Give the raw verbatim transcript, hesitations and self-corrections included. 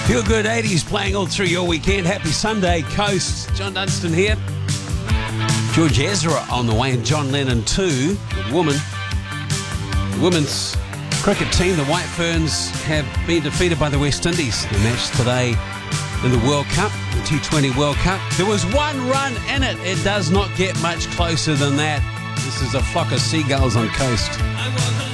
Feel Good eighties playing all through your weekend. Happy Sunday, Coast. John Dunstan here. George Ezra on the way, and John Lennon too. Woman. The women's cricket team, the White Ferns, have been defeated by the West Indies. The match today in the World Cup, the T twenty World Cup. There was one run in it. It does not get much closer than that. This is a flock of seagulls on Coast.